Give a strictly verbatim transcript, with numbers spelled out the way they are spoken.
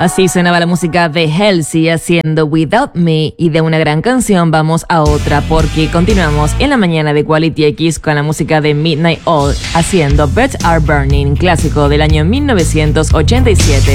Así sonaba la música de Halsey haciendo Without Me, y de una gran canción vamos a otra porque continuamos en la mañana de Quality X con la música de Midnight Oil haciendo Birds Are Burning, clásico del año mil novecientos ochenta y siete.